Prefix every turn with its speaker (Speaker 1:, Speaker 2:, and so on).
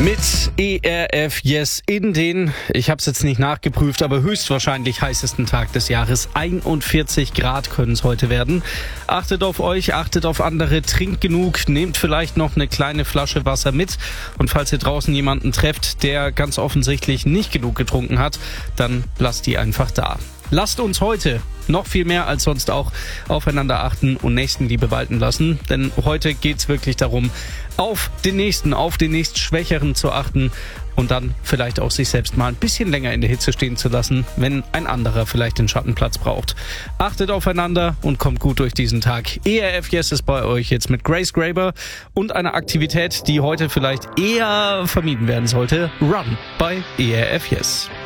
Speaker 1: Mit ERF Yes in den, ich habe es jetzt nicht nachgeprüft, aber höchstwahrscheinlich heißesten Tag des Jahres. 41 Grad können es heute werden. Achtet auf euch, achtet auf andere, trinkt genug, nehmt vielleicht noch eine kleine Flasche Wasser mit. Und falls ihr draußen jemanden trefft, der ganz offensichtlich nicht genug getrunken hat, dann lasst die einfach da. Lasst uns heute noch viel mehr als sonst auch aufeinander achten und Nächstenliebe walten lassen. Denn heute geht's wirklich darum, auf den Nächstschwächeren zu achten und dann vielleicht auch sich selbst mal ein bisschen länger in der Hitze stehen zu lassen, wenn ein anderer vielleicht den Schattenplatz braucht. Achtet aufeinander und kommt gut durch diesen Tag. ERF Yes ist bei euch jetzt mit Grace Graber und einer Aktivität, die heute vielleicht eher vermieden werden sollte. Run bei ERF Yes.